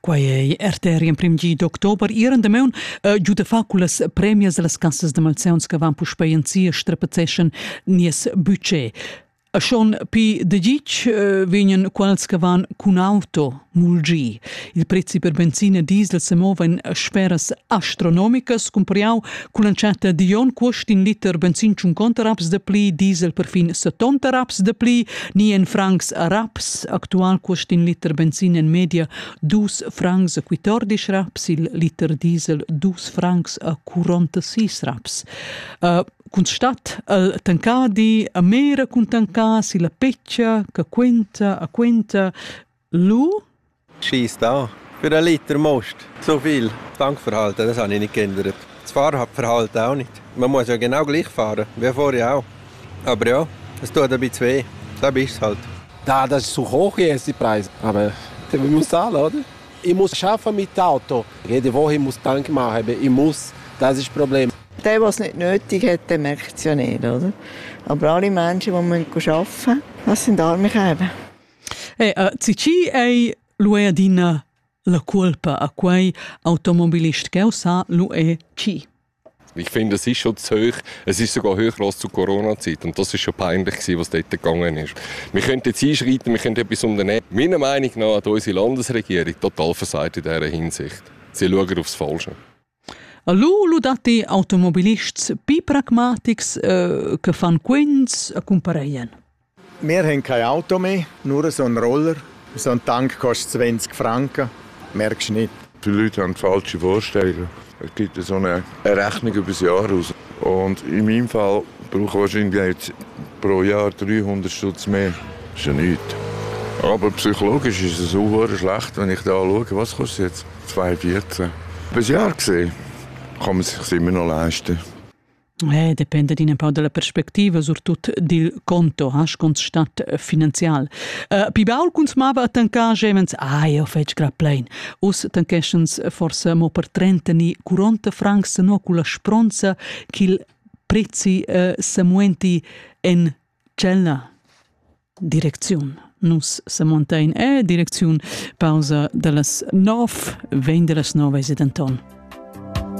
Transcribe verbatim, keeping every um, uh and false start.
Quai è arteri in prim gi d'october. Ieren da meun uh, giù da fa culas premias de las cassas de malzeuns che van puspei in sia strapazeschen nies budget. A schon pi de gic uh, vegnan quals che van cun auto mulgi. Il prezzi per benzina e diesel se mova in sferas astronomicas. Compriau cu lanciata di on cost in liter benzin cinquanta raps de pli, diesel per fin settanta raps de pli, ni en francs a raps. Actual cost in liter benzin in media due francs a quattordici raps, il liter diesel due francs a quarantasei raps. Uh, Constat al tancadi a mera con tancasi la peccia che quenta a quenta lu schießt da für ein Liter Most so viel Tankverhalten, das habe ich nicht geändert. Das Fahrverhalten auch nicht. Man muss ja genau gleich fahren wie vorher auch. Aber ja, es tut ein bisschen weh. Da bist du halt. Da, das ist zu hoch jetzt die Preise, aber wir müssen zahlen, oder? Ich muss schaffen mit dem Auto. Jede Woche muss ich Tank machen, ich muss. Das ist das Problem. Der, der es nicht nötig hat, der merkt es ja nicht, oder? Aber alle Menschen, die arbeiten müssen, das sind arme Kerle. Hey, uh, Cici ei lu è adina la colpa a quei automobilist che sa lu è ci. Ich finde, es ist schon zu hoch. Es ist sogar höher als zur Corona-Zeit. Und das war schon peinlich, was dort gegangen ist. Wir können jetzt einschreiten, wir können etwas unternehmen. Meiner Meinung nach hat unsere Landesregierung total versagt in dieser Hinsicht. Sie schauen aufs Falsche. A lu lu dati automobilists pi pragmatics uh, che fan quins a compareien. Wir haben kein Auto mehr, nur so einen Roller. So ein Tank kostet zwanzig Franken. Merkst du nicht. Viele Leute haben falsche Vorstellungen. Es gibt so eine Rechnung über das Jahr raus. Und in meinem Fall brauche ich wahrscheinlich jetzt pro Jahr dreihundert Stutz mehr. Das ist ja nichts. Aber psychologisch ist es so schlecht, wenn ich da schaue, was kostet jetzt? zwei vierzehn. Über das Jahr gesehen kann man sich immer noch leisten. Eh, depende un po' dalla prospettiva, soprattutto del conto, has constat finanzial. Uh, pi baul consumava a tancare events, ah, io fec gra plein. Us tancations forse mo per trenta ni quaranta francs no con la spronza che prezzi uh, samuenti in cella direzione. Nus samuenta in e direzione pausa delle nove, venti delle nove, Anton.